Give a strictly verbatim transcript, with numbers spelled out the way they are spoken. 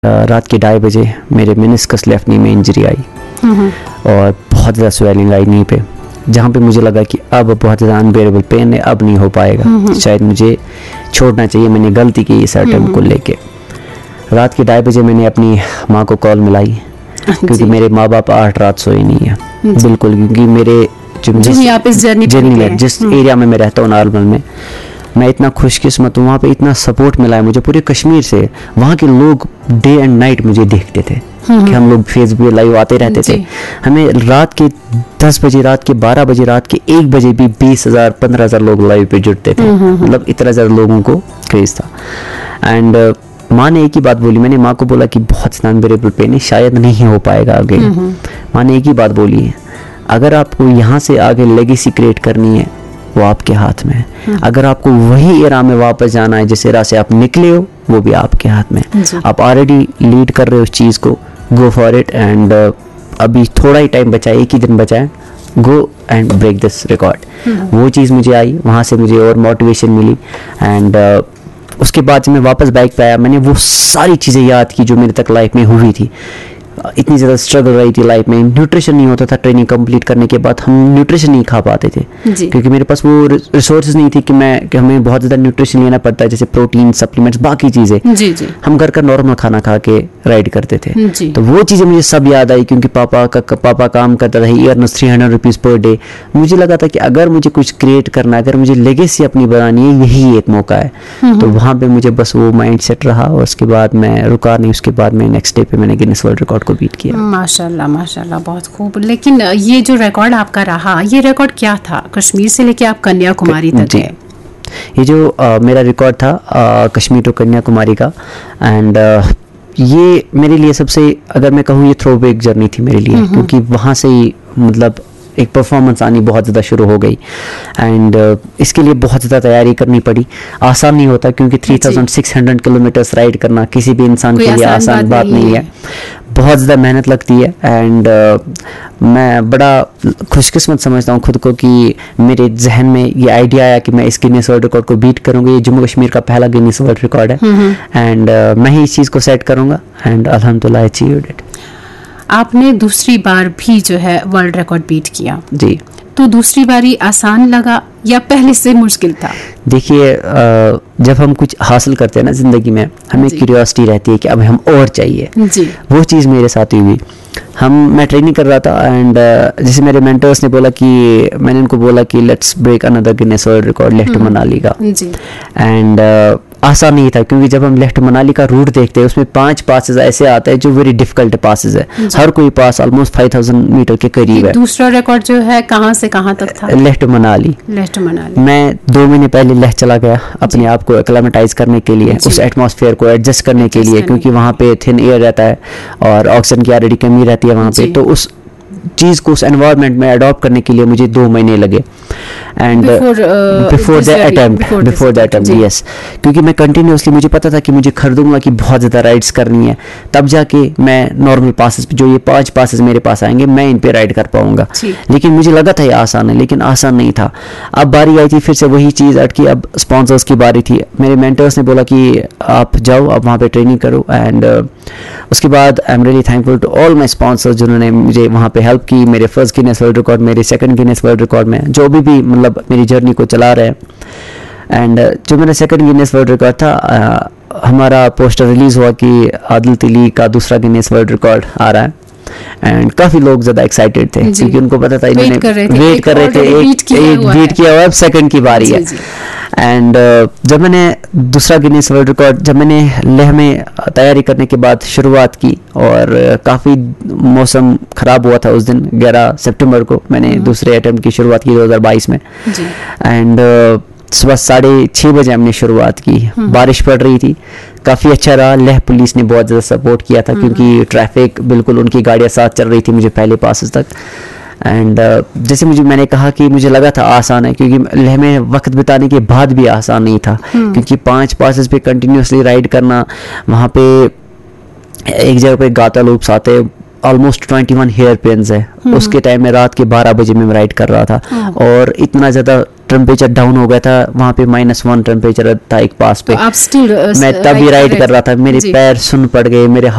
रात के ढाई बजे मेरे मेनिस्कस लेफ्ट नी में इंजरी आई और बहुत ज़्यादा स्वेलिंग आई नी पे, जहाँ पे मुझे लगा कि अब बहुत ज़्यादा अनबेरेबल पेन है, अब नहीं हो पाएगा, शायद मुझे छोड़ना चाहिए। मैंने गलती की इस अटेम्प्ट को लेके। रात के ढाई बजे मैंने अपनी माँ को कॉल मिलाई क्योंकि मेरे माँ बाप आठ रात सोए नहीं है बिल्कुल, क्योंकि मेरे जर्नी में जिस एरिया में मैं रहता हूँ नॉर्मल में, मैं इतना खुशकिस्मत हूँ, वहाँ पे इतना सपोर्ट मिला है मुझे पूरे कश्मीर से। वहाँ के लोग डे एंड नाइट मुझे देखते थे कि हम लोग फेसबुक पे लाइव आते रहते थे। हमें रात के दस बजे, रात के बारह बजे, रात के एक बजे भी बीस हजार पंद्रह हजार लोग लाइव पे जुड़ते थे, मतलब इतना ज़्यादा लोगों को क्रेज था। एंड माँ ने एक ही बात बोली, मैंने माँ को बोला कि बहुत ज़्यादा अनबेरेबल पेन है, शायद नहीं हो पाएगा आगे। माँ ने एक ही बात बोली है, अगर आपको यहाँ से आगे लेगेसी क्रिएट करनी है वो आपके हाथ में है। अगर आपको वही एरा में वापस जाना है जिस एरा से आप निकले हो, वो भी आपके हाथ में। आप ऑलरेडी लीड कर रहे हो उस चीज़ को, गो फॉर इट। एंड अभी थोड़ा ही टाइम बचा है, एक ही दिन बचा है, go and break this record. वो चीज़ मुझे आई, वहाँ से मुझे और मोटिवेशन मिली। एंड uh, उसके बाद जब मैं वापस बाइक पे आया, मैंने वो सारी चीज़ें याद की जो मेरे तक लाइफ में हुई थी। इतनी ज़्यादा स्ट्रगल रही थी लाइफ में, न्यूट्रिशन नहीं होता था। ट्रेनिंग कंप्लीट करने के बाद हम न्यूट्रिशन नहीं खा पाते थे क्योंकि मेरे पास वो रिसोर्सेज नहीं थी कि मैं कि हमें बहुत ज़्यादा न्यूट्रिशन लेना पड़ता है, जैसे प्रोटीन सप्लीमेंट्स बाकी चीज़ें। जी जी हम घर का नॉर्मल खाना खा के राइड करते थे। तो वो चीज़ें मुझे सब याद आई क्योंकि पापा का पापा काम करता था, ही earns three hundred rupees per day. मुझे लगा था कि अगर मुझे कुछ क्रिएट करना है, अगर मुझे लेगेसी अपनी बनानी है, यही एक मौका है। तो वहाँ पे मुझे बस वो माइंड सेट रहा और उसके बाद मैं रुका नहीं। उसके बाद मैं नेक्स्ट डे पे मैंने गिनीज वर्ल्ड रिकॉर्ड को बीट किया। माशाल्लाह माशाल्लाह, बहुत खूब। लेकिन ये जो रिकॉर्ड आपका रहा, ये रिकॉर्ड क्या था? कश्मीर से लेके आप कन्याकुमारी तक गए। ये जो आ, मेरा रिकॉर्ड था आ, कश्मीर टू कन्याकुमारी का। एंड ये मेरे लिए सबसे, अगर मैं कहूँ, ये थ्रोबैक जर्नी थी मेरे लिए, क्योंकि वहाँ से ही मतलब एक परफॉर्मेंस आनी बहुत ज़्यादा शुरू हो गई। एंड uh, इसके लिए बहुत ज़्यादा तैयारी करनी पड़ी। आसान नहीं होता क्योंकि three thousand six hundred kilometres ride करना किसी भी इंसान के लिए आसान बात नहीं है, बहुत ज़्यादा मेहनत लगती है। एंड uh, मैं बड़ा खुशकिस्मत समझता हूँ खुद को कि मेरे जहन में ये आइडिया आया कि मैं इस गिनीज वर्ल्ड रिकॉर्ड को बीट करूँगा। ये जम्मू कश्मीर का पहला गिनीज वर्ल्ड रिकॉर्ड है एंड uh, मैं ही इस चीज़ को सेट करूँगा एंड अल्हम्दुलिल्लाह अचीव्ड इट। आपने दूसरी बार भी जो है वर्ल्ड रिकॉर्ड बीट किया जी, तो दूसरी बारी आसान लगा या पहले से मुश्किल था? देखिए, जब हम कुछ हासिल करते हैं ना जिंदगी में, हमें क्यूरियोसिटी रहती है कि अब हम और चाहिए जी। वो चीज़ मेरे साथ हुई। हम मैं ट्रेनिंग कर रहा था एंड जैसे मेरे मेंटर्स ने बोला कि मैंने उनको बोला कि let's break another Guinness world record left Manali का। एंड आसान नहीं था क्योंकि जब हम लेफ्ट मनाली का रूट देखते हैं उसमें पांच पासेस ऐसे आते हैं जो वेरी डिफिकल्ट पासेस है। हर कोई पास ऑलमोस्ट फाइव थाउजेंड मीटर के करीब है। दूसरा रिकॉर्ड जो है कहाँ से कहाँ तक था? लेफ्ट मनाली। लेफ्ट मनाली मैं दो महीने पहले लेह चला गया अपने आप को एक्लेमेटाइज करने के लिए, उस एटमॉस्फेयर को एडजस्ट करने के लिए, क्योंकि वहाँ पे थिन एयर रहता है और ऑक्सीजन की ऑलरेडी कमी रहती है वहाँ पे। तो उस चीज़ को, उस एनवायरनमेंट में अडॉप्ट करने के लिए मुझे दो महीने लगे। And before the attempt before the attempt yes, क्योंकि मैं कंटिन्यूसली, मुझे पता था कि मुझे खरीदूंगा कि बहुत ज़्यादा राइड्स करनी है, तब जाके मैं नॉर्मल पासेस, जो ये पांच पासेस मेरे पास आएंगे, मैं इन पे राइड कर पाऊंगा। लेकिन मुझे लगा था ये आसान है, लेकिन आसान नहीं था। अब बारी आई थी फिर से वही चीज़ अटकी, अब स्पॉन्सर्स की बारी थी। मेरे मेंटर्स ने बोला कि आप जाओ, आप वहाँ पे ट्रेनिंग करो। एंड uh, उसके बाद I am really thankful to all my sponsors जिन्होंने मुझे वहाँ पे हेल्प की। मेरे फर्स्ट गिनीज वर्ल्ड रिकॉर्ड, मेरे सेकंड गिनीज वर्ल्ड रिकॉर्ड में जो भी भी मतलब मेरी जर्नी को चला रहे हैं। एंड uh, जो मेरा सेकंड गिनीज वर्ल्ड रिकॉर्ड था, uh, हमारा पोस्टर रिलीज हुआ कि आदिल तिली का दूसरा गिनीज वर्ल्ड रिकॉर्ड आ रहा है। एंड काफी लोग ज्यादा एक्साइटेड थे क्योंकि उनको पता था, इन्होंने वेट कर रहे थे, वेट कर रहे थे एक एक बीट किया हुआ, अब सेकंड की बारी है। एंड uh, जब मैंने दूसरा गिनीज वर्ल्ड रिकॉर्ड, जब मैंने लेह में तैयारी करने के बाद शुरुआत की और uh, काफ़ी मौसम ख़राब हुआ था उस दिन, ग्यारह सितंबर को मैंने दूसरे अटेम्प्ट की शुरुआत की दो हज़ार बाईस में। एंड uh, सुबह साढ़े छः बजे हमने शुरुआत की, बारिश पड़ रही थी, काफ़ी अच्छा रहा। लेह पुलिस ने बहुत ज़्यादा सपोर्ट किया था क्योंकि ट्रैफिक बिल्कुल, उनकी गाड़ियाँ साथ चल रही थी मुझे पहले पासेस तक। एंड uh, जैसे मुझे मैंने कहा कि मुझे लगा था आसान है, क्योंकि लेह में वक्त बिताने के बाद भी आसान नहीं था क्योंकि पांच पासेस पे कंटिन्यूसली राइड करना, वहाँ पे एक जगह पे गाता लूप्स आते, almost twenty one hair pens है। उसके टाइम में रात के बारह बजे में राइड कर रहा था और इतना ज़्यादा टेम्परेचर डाउन हो गया था, वहाँ पे माइनस वन टेम्परेचर था एक पास पे। तो आप स्टिल मैं तभी राइड कर रहा था, मेरे पैर सुन पड़ गए, मेरे